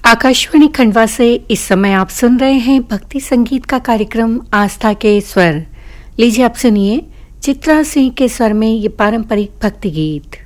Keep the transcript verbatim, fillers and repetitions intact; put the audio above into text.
आकाशवाणी खंडवा से इस समय आप सुन रहे हैं भक्ति संगीत का कार्यक्रम आस्था के स्वर। लीजिए आप सुनिए चित्रा सिंह के स्वर में ये पारंपरिक भक्ति गीत।